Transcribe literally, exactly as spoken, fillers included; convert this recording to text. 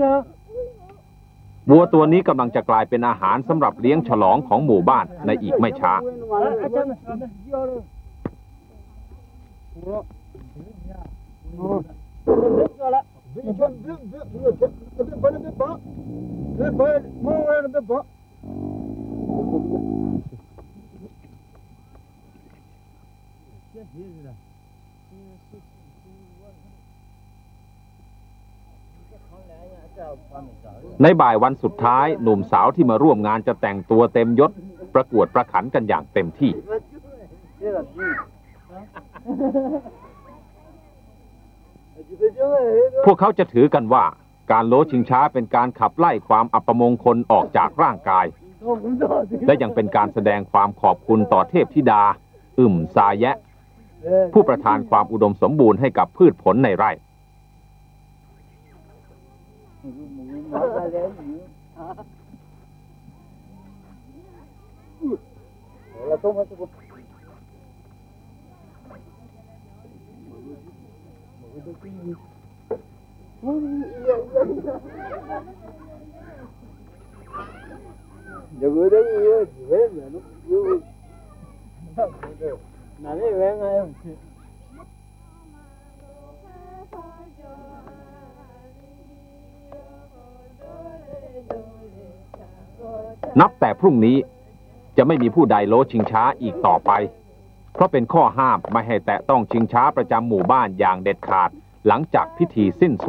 วัวตัวนี้กำลังจะกลายเป็นอาหารสำหรับเลี้ยงฉลองของหมู่บ้านในอีกไม่ช้าในบ่ายวันสุดท้ายหนุ่มสาวที่มาร่วมงานจะแต่งตัวเต็มยศประกวดประขันกันอย่างเต็มที่พวกเขาจะถือกันว่าการโลชิงช้าเป็นการขับไล่ความอัปมงคลออกจากร่างกายและยังเป็นการแสดงความขอบคุณต่อเทพธิดาอึ่มซาแยะผู้ประทานความอุดมสมบูรณ์ให้กับพืชผลในไร่นับแต่พรุ่งนี้จะไม่มีผู้ใดโลชิงช้าอีกต่อไปเพราะเป็นข้อห้ามไม่ให้แตะต้องชิงช้าประจำหมู่บ้านอย่างเด็ดขาดหลังจากพิธีสิ้นสุด